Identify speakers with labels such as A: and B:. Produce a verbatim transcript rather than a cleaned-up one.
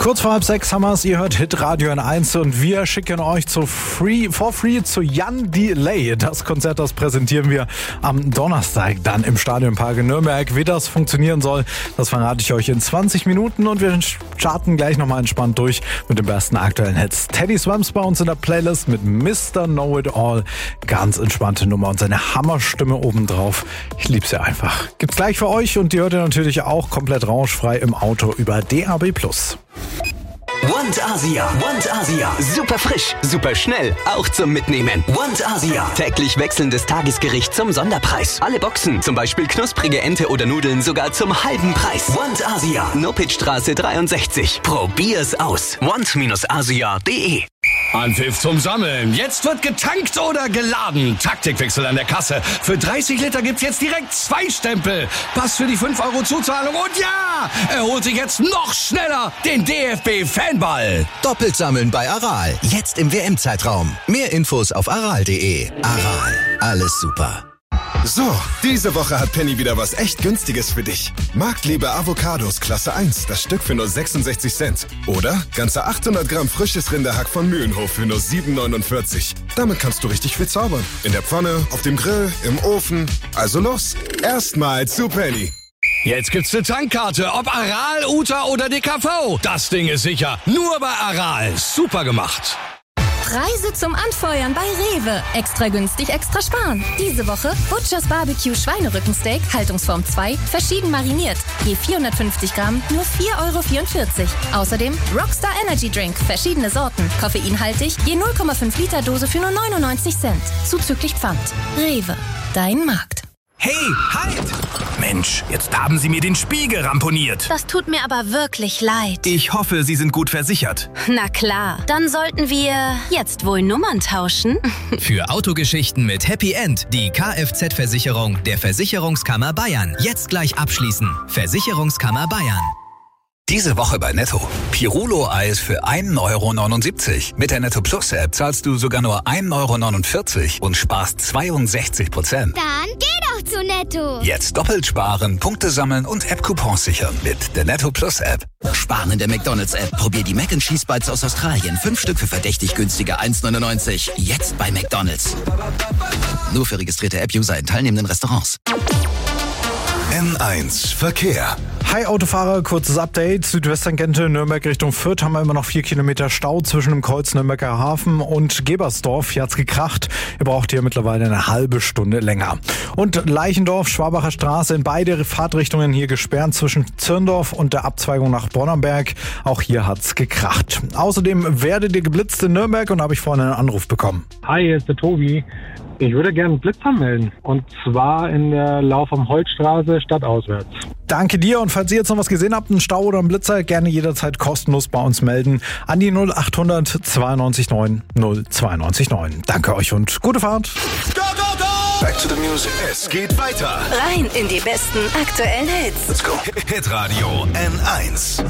A: Kurz vor halb sechs haben wir es, ihr hört Hitradio N eins und wir schicken euch zu free, for free zu Jan Delay. Das Konzert, das präsentieren wir am Donnerstag dann im Stadionpark in Nürnberg. Wie das funktionieren soll, das verrate ich euch in zwanzig Minuten und wir starten gleich nochmal entspannt durch mit den besten aktuellen Hits. Teddy Swims bei uns in der Playlist mit Mister Know-It-All. Ganz entspannte Nummer und seine Hammerstimme obendrauf. Ich lieb's ja einfach. Gibt's gleich für euch und die hört ihr natürlich auch komplett rauschfrei im Auto über D A B plus.
B: Want Asia, Want Asia. Super frisch, super schnell, auch zum Mitnehmen. Want Asia. Täglich wechselndes Tagesgericht zum Sonderpreis. Alle Boxen, zum Beispiel knusprige Ente oder Nudeln, sogar zum halben Preis. Want Asia. Nopitzstraße dreiundsechzig. Probier's aus. want Asia punkt de.
C: Anpfiff zum Sammeln. Jetzt wird getankt oder geladen. Taktikwechsel an der Kasse. Für dreißig Liter gibt's jetzt direkt zwei Stempel. Pass für die fünf Euro Zuzahlung und ja, er holt sich jetzt noch schneller den D F B-Fanball.
D: Doppelt sammeln bei Aral. Jetzt im W M-Zeitraum. Mehr Infos auf aral punkt de. Aral. Alles super.
E: So, diese Woche hat Penny wieder was echt Günstiges für dich. Marktliebe Avocados Klasse eins, das Stück für nur sechsundsechzig Cent. Oder ganze achthundert Gramm frisches Rinderhack von Mühlenhof für nur sieben neunundvierzig. Damit kannst du richtig viel zaubern. In der Pfanne, auf dem Grill, im Ofen. Also los, erstmal zu Penny.
C: Jetzt gibt's eine Tankkarte, ob Aral, Uta oder D K V. Das Ding ist sicher, nur bei Aral. Super gemacht.
F: Preise zum Anfeuern bei Rewe. Extra günstig, extra sparen. Diese Woche Butchers Barbecue Schweinerückensteak, Haltungsform zwei, verschieden mariniert. Je vierhundertfünfzig Gramm, nur vier Euro vierundvierzig. Außerdem Rockstar Energy Drink, verschiedene Sorten. Koffeinhaltig, je null Komma fünf Liter Dose für nur neunundneunzig Cent. Zuzüglich Pfand. Rewe, dein Markt.
G: Hey, halt! Mensch, jetzt haben Sie mir den Spiegel ramponiert.
H: Das tut mir aber wirklich leid.
G: Ich hoffe, Sie sind gut versichert.
H: Na klar, dann sollten wir jetzt wohl Nummern tauschen.
I: Für Autogeschichten mit Happy End die Kfz-Versicherung der Versicherungskammer Bayern. Jetzt gleich abschließen. Versicherungskammer Bayern.
J: Diese Woche bei Netto. Pirulo-Eis für ein Euro neunundsiebzig. Mit der Netto Plus App zahlst du sogar nur ein Euro neunundvierzig und sparst zweiundsechzig Prozent.
K: Dann geh doch zu Netto.
J: Jetzt doppelt sparen, Punkte sammeln und App-Coupons sichern mit der Netto Plus App.
D: Sparen in der McDonalds-App. Probier die Mac and Cheese Bites aus Australien. Fünf Stück für verdächtig günstige eins neunundneunzig. Jetzt bei McDonalds. Nur für registrierte App-User in teilnehmenden Restaurants.
E: N eins Verkehr.
A: Hi Autofahrer, kurzes Update. Südwestern-Gente, Nürnberg Richtung Fürth haben wir immer noch vier Kilometer Stau zwischen dem Kreuz Nürnberger Hafen und Gebersdorf. Hier hat's gekracht. Ihr braucht hier mittlerweile eine halbe Stunde länger. Und Leichendorf, Schwabacher Straße in beide Fahrtrichtungen hier gesperrt zwischen Zirndorf und der Abzweigung nach Bonnenberg. Auch hier hat's gekracht. Außerdem werdet ihr geblitzt in Nürnberg und habe ich vorhin einen Anruf bekommen.
L: Hi, hier ist der Tobi. Ich würde gerne einen Blitz anmelden. Und zwar in der Lauf am Holzstraße stadtauswärts.
A: Danke dir und falls ihr jetzt noch was gesehen habt, einen Stau oder einen Blitzer, gerne jederzeit kostenlos bei uns melden an die null achthundert zweiundneunzig neun null zweiundneunzig neun. Danke euch und gute Fahrt.
E: Go, go, go! Back to the music. Es geht weiter.
H: Rein in die besten aktuellen Hits.
E: Let's go.
G: Hitradio N eins.